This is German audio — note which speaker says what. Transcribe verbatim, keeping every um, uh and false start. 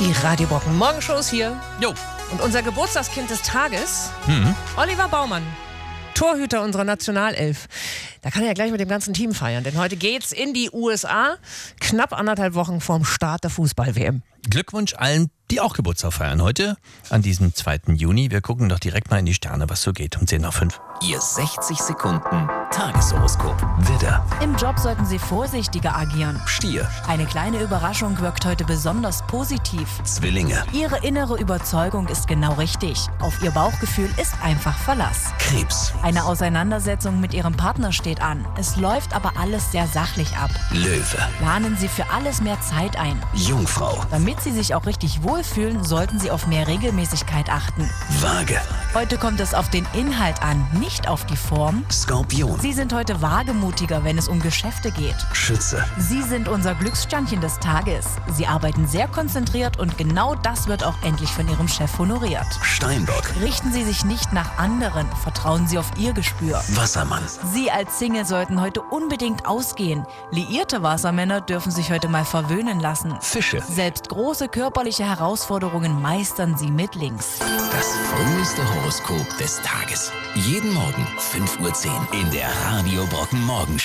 Speaker 1: Die Radio Brocken Morgenshows hier.
Speaker 2: Jo.
Speaker 1: Und unser Geburtstagskind des Tages,
Speaker 2: Mhm.
Speaker 1: Oliver Baumann, Torhüter unserer Nationalelf. Da kann er ja gleich mit dem ganzen Team feiern, denn heute geht's in die U S A, knapp anderthalb Wochen vorm Start der Fußball-W M.
Speaker 2: Glückwunsch allen, die auch Geburtstag feiern heute, an diesem zweiten Juni. Wir gucken doch direkt mal in die Sterne, was so geht, um zehn nach fünf.
Speaker 3: Ihr sechzig Sekunden Tageshoroskop. Widder,
Speaker 4: Im Job sollten Sie vorsichtiger agieren.
Speaker 3: Stier,
Speaker 4: Eine kleine Überraschung wirkt heute besonders positiv.
Speaker 3: Zwillinge,
Speaker 4: Ihre innere Überzeugung ist genau richtig. Auf Ihr Bauchgefühl ist einfach Verlass.
Speaker 3: Krebs,
Speaker 4: Eine Auseinandersetzung mit Ihrem Partner steht an. Es läuft aber alles sehr sachlich ab.
Speaker 3: Löwe,
Speaker 4: Planen Sie für alles mehr Zeit ein.
Speaker 3: Jungfrau,
Speaker 4: Damit Sie sich auch richtig wohlfühlen, sollten Sie auf mehr Regelmäßigkeit achten.
Speaker 3: Waage,
Speaker 4: Heute kommt es auf den Inhalt an, nicht auf die Form.
Speaker 3: Skorpion,
Speaker 4: Sie sind heute wagemutiger, wenn es um Geschäfte geht.
Speaker 3: Schütze,
Speaker 4: Sie sind unser Glückssternchen des Tages. Sie arbeiten sehr konzentriert und genau das wird auch endlich von Ihrem Chef honoriert.
Speaker 3: Steinbock,
Speaker 4: Richten Sie sich nicht nach anderen, vertrauen Sie auf Ihr Gespür.
Speaker 3: Wassermann,
Speaker 4: Sie als Single sollten heute unbedingt ausgehen. Liierte Wassermänner dürfen sich heute mal verwöhnen lassen.
Speaker 3: Fische.
Speaker 4: Selbst große körperliche Herausforderungen meistern Sie mit links.
Speaker 3: Das fröhlichste Horoskop des Tages. Jeden Morgen fünf Uhr zehn in der Radio Brocken Morgenshow.